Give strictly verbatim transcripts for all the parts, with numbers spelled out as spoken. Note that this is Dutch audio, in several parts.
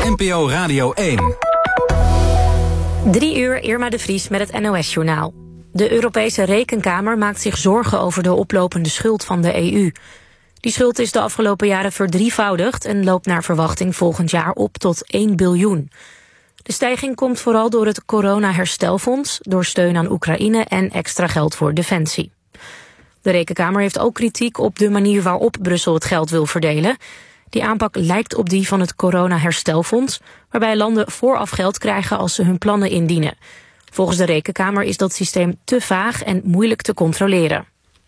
N P O Radio één. Drie uur, Irma de Vries met het N O S-journaal. De Europese Rekenkamer maakt zich zorgen over de oplopende schuld van de E U. Die schuld is de afgelopen jaren verdrievoudigd en loopt naar verwachting volgend jaar op tot één biljoen. De stijging komt vooral door het corona-herstelfonds, door steun aan Oekraïne en extra geld voor defensie. De Rekenkamer heeft ook kritiek op de manier waarop Brussel het geld wil verdelen. Die aanpak lijkt op die van het corona-herstelfonds, waarbij landen vooraf geld krijgen als ze hun plannen indienen. Volgens de Rekenkamer is dat systeem te vaag en moeilijk te controleren.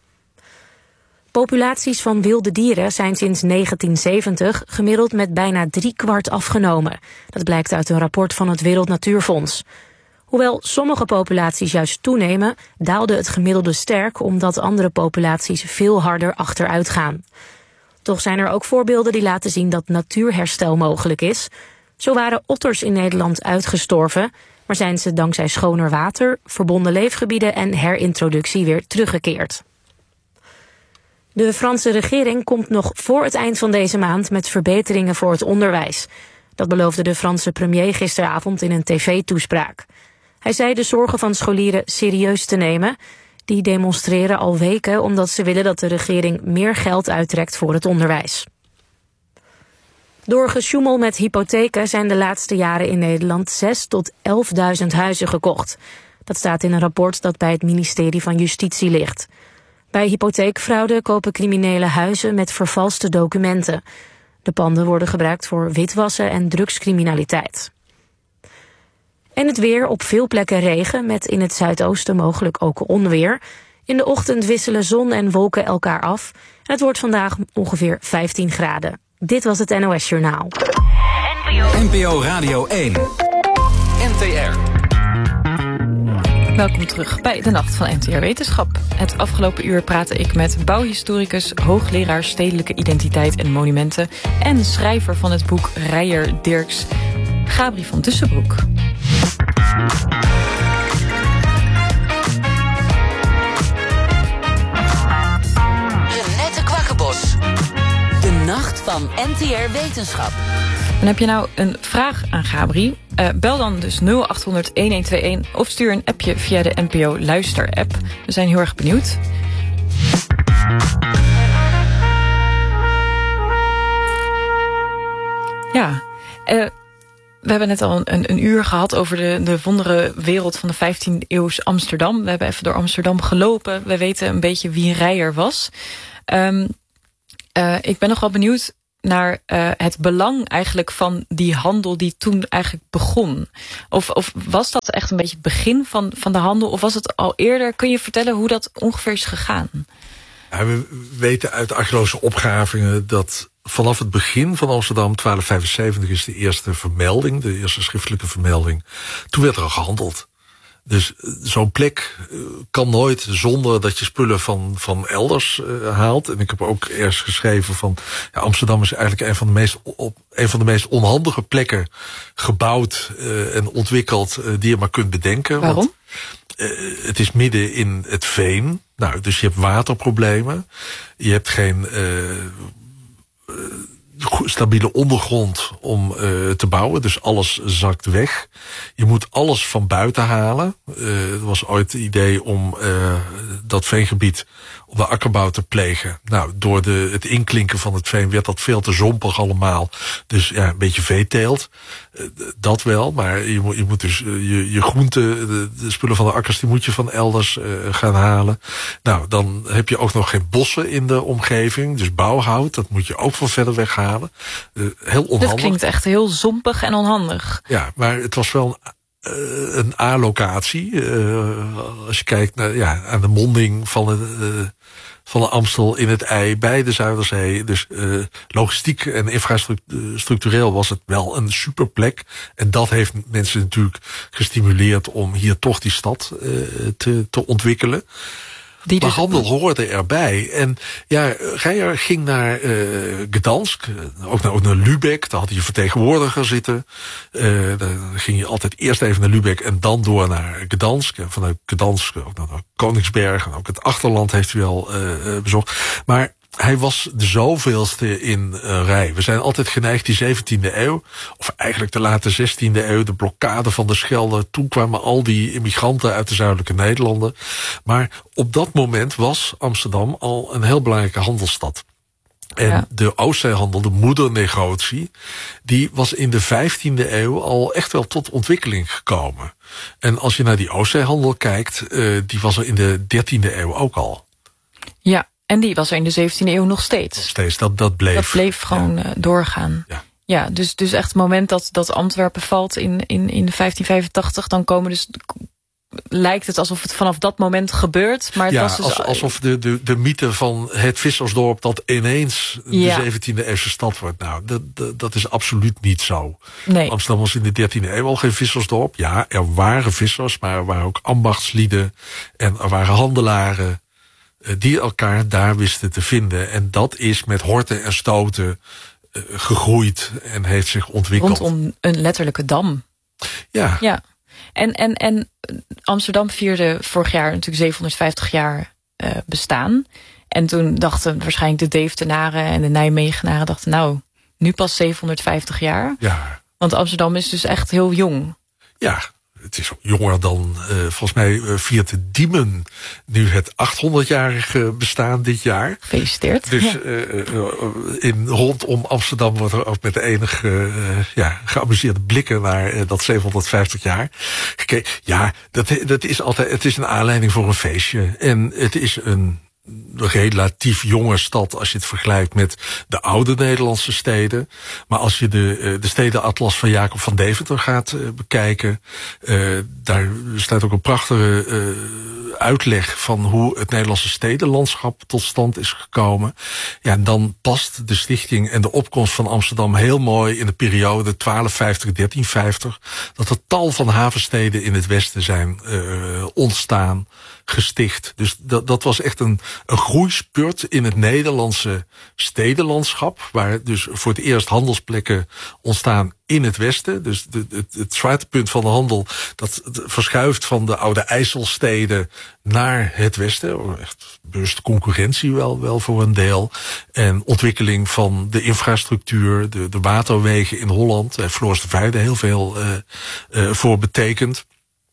Populaties van wilde dieren zijn sinds negentien zeventig gemiddeld met bijna driekwart afgenomen. Dat blijkt uit een rapport van het Wereld Natuurfonds. Hoewel sommige populaties juist toenemen, daalde het gemiddelde sterk omdat andere populaties veel harder achteruit gaan. Toch zijn er ook voorbeelden die laten zien dat natuurherstel mogelijk is. Zo waren otters in Nederland uitgestorven, maar zijn ze dankzij schoner water, verbonden leefgebieden en herintroductie weer teruggekeerd. De Franse regering komt nog voor het eind van deze maand met verbeteringen voor het onderwijs. Dat beloofde de Franse premier gisteravond in een tv-toespraak. Hij zei de zorgen van scholieren serieus te nemen. Die demonstreren al weken omdat ze willen dat de regering meer geld uittrekt voor het onderwijs. Door gesjoemel met hypotheken zijn de laatste jaren in Nederland zes tot elfduizend huizen gekocht. Dat staat in een rapport dat bij het ministerie van Justitie ligt. Bij hypotheekfraude kopen criminelen huizen met vervalste documenten. De panden worden gebruikt voor witwassen en drugscriminaliteit. En het weer, op veel plekken regen, met in het zuidoosten mogelijk ook onweer. In de ochtend wisselen zon en wolken elkaar af. En het wordt vandaag ongeveer vijftien graden. Dit was het N O S-journaal. N P O Radio één. N T R. Welkom terug bij de Nacht van N T R Wetenschap. Het afgelopen uur praatte ik met bouwhistoricus, hoogleraar stedelijke identiteit en monumenten en schrijver van het boek Reijer Dirks, Gabri van Tussenbroek. Renette Kwakkenbos. De Nacht van N T R Wetenschap. En heb je nou een vraag aan Gabri? Uh, bel dan dus nul acht honderd een een twee een of stuur een appje via de N P O Luister-app. We zijn heel erg benieuwd. Ja, uh, we hebben net al een, een uur gehad over de, de wondere wereld van de vijftiende eeuws Amsterdam. We hebben even door Amsterdam gelopen. We weten een beetje wie Reijer was. Um, uh, ik ben nog wel benieuwd naar uh, het belang eigenlijk van die handel die toen eigenlijk begon. Of, of was dat echt een beetje het begin van, van de handel? Of was het al eerder? Kun je vertellen hoe dat ongeveer is gegaan? Ja, we weten uit archeologische opgravingen dat vanaf het begin van Amsterdam, twaalf vijfenzeventig, is de eerste vermelding, de eerste schriftelijke vermelding. Toen werd er al gehandeld. Dus zo'n plek kan nooit zonder dat je spullen van, van elders uh, haalt. En ik heb ook ergens geschreven van, ja, Amsterdam is eigenlijk een van de meest, op, een van de meest onhandige plekken gebouwd uh, en ontwikkeld uh, die je maar kunt bedenken. Waarom? Want, uh, het is midden in het veen. Nou, dus je hebt waterproblemen. Je hebt geen uh, uh, stabiele ondergrond om uh, te bouwen. Dus alles zakt weg. Je moet alles van buiten halen. Uh, er was ooit het idee om uh, dat veengebied op de akkerbouw te plegen. Nou, door de, het inklinken van het veen werd dat veel te zompig allemaal. Dus ja, een beetje veeteelt. Uh, dat wel, maar je moet, je moet dus uh, je, je groenten, de, de spullen van de akkers, die moet je van elders uh, gaan halen. Nou, dan heb je ook nog geen bossen in de omgeving. Dus bouwhout, dat moet je ook van verder weghalen. Uh, heel onhandig. Dat klinkt echt heel zompig en onhandig. Ja, maar het was wel een Uh, een A-locatie. Uh, als je kijkt naar, ja, aan de monding van de, uh, van de Amstel in het IJ bij de Zuiderzee. Dus uh, logistiek en infrastructureel was het wel een superplek. En dat heeft mensen natuurlijk gestimuleerd om hier toch die stad uh, te, te ontwikkelen. Die dus... Maar handel hoorde erbij. En ja, Reijer ging naar uh, Gdansk, ook naar, ook naar Lübeck. Daar had hij een vertegenwoordiger zitten. Uh, dan ging je altijd eerst even naar Lübeck en dan door naar Gdansk. En vanuit Gdansk ook naar Koningsberg en ook het achterland heeft hij wel uh, bezocht. Maar hij was de zoveelste in uh, rij. We zijn altijd geneigd die zeventiende eeuw, of eigenlijk de late zestiende eeuw, de blokkade van de Schelde. Toen kwamen al die immigranten uit de zuidelijke Nederlanden. Maar op dat moment was Amsterdam al een heel belangrijke handelsstad. En ja. de Oostzeehandel, de moedernegotie, die was in de vijftiende eeuw al echt wel tot ontwikkeling gekomen. En als je naar die Oostzeehandel kijkt, uh, die was er in de dertiende eeuw ook al. Ja, en die was er in de zeventiende eeuw nog steeds. Nog steeds, dat, dat bleef. Dat bleef gewoon ja. doorgaan. Ja. Ja, dus, dus echt het moment dat, dat Antwerpen valt in, in, in vijftien vijfentachtig, dan komen dus... lijkt het alsof het vanaf dat moment gebeurt. Maar het ja, was dus... alsof de, de, de mythe van het vissersdorp dat ineens de ja. zeventiende eeuwse stad wordt. Nou, dat, dat, dat is absoluut niet zo. Nee. Amsterdam was in de dertiende eeuw al geen vissersdorp. Ja, er waren vissers, maar er waren ook ambachtslieden en er waren handelaren die elkaar daar wisten te vinden. En dat is met horten en stoten uh, gegroeid en heeft zich ontwikkeld. Rondom een letterlijke dam. Ja. Ja. En, en, en Amsterdam vierde vorig jaar natuurlijk zevenhonderdvijftig jaar uh, bestaan. En toen dachten waarschijnlijk de Deventenaren en de Nijmegenaren dachten, nou, nu pas zevenhonderdvijftig jaar. Ja. Want Amsterdam is dus echt heel jong. Ja, het is jonger dan, uh, volgens mij uh, viert de Diemen nu het achthonderdjarige bestaan dit jaar. Gefeliciteerd. Dus ja. uh, uh, in, rondom Amsterdam wordt er ook met de enige uh, ja, geamuseerde blikken naar uh, dat zevenhonderdvijftig jaar gekeken. Ja, dat, dat is altijd, het is een aanleiding voor een feestje. En het is een relatief jonge stad als je het vergelijkt met de oude Nederlandse steden. Maar als je de, de stedenatlas van Jacob van Deventer gaat uh, bekijken, uh, daar staat ook een prachtige uh, uitleg van hoe het Nederlandse stedenlandschap tot stand is gekomen. Ja, en dan past de stichting en de opkomst van Amsterdam heel mooi in de periode twaalf vijftig, dertien vijftig. Dat er tal van havensteden in het westen zijn uh, ontstaan, gesticht. Dus dat, dat was echt een, een groeispurt in het Nederlandse stedenlandschap, waar dus voor het eerst handelsplekken ontstaan in het westen. Dus de, het, het zwaartepunt van de handel, dat verschuift van de oude IJsselsteden naar het westen. Echt bewuste concurrentie wel, wel voor een deel. En ontwikkeling van de infrastructuur, de, de waterwegen in Holland. En Floris de Vijfde heel veel uh, uh, voor betekend.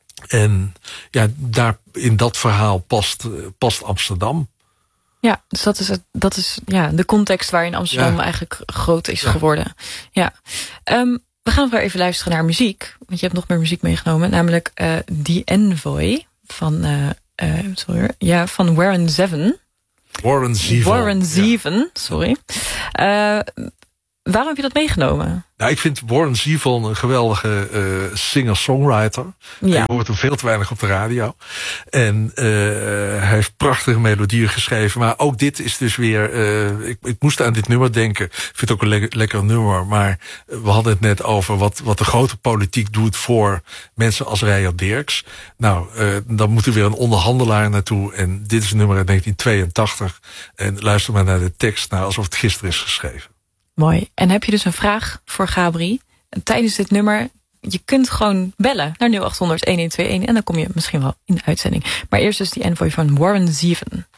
En ja, daar in dat verhaal past, past Amsterdam. Ja, dus dat is, het, dat is ja, de context waarin Amsterdam ja. eigenlijk groot is ja. geworden. Ja. Um, we gaan nog weer even luisteren naar muziek. Want je hebt nog meer muziek meegenomen. Namelijk uh, The Envoy van, uh, uh, sorry, ja, van Warren Zevon. Warren Zevon. Warren Zevon, ja. sorry. Uh, waarom heb je dat meegenomen? Nou, ik vind Warren Zevon een geweldige uh, singer-songwriter. Ja. Je hoort hem veel te weinig op de radio. En uh, hij heeft prachtige melodieën geschreven. Maar ook dit is dus weer... Uh, ik, ik moest aan dit nummer denken. Ik vind het ook een le- lekker nummer. Maar we hadden het net over wat, wat de grote politiek doet voor mensen als Reijer Dirks. Nou, uh, dan moet er weer een onderhandelaar naartoe. En dit is een nummer uit negentien tweeëntachtig. En luister maar naar de tekst, nou, alsof het gisteren is geschreven. Mooi. En heb je dus een vraag voor Gabri? En tijdens dit nummer, je kunt gewoon bellen naar nul acht honderd, een een twee een en dan kom je misschien wel in de uitzending. Maar eerst dus die envoy van Warren Zevon.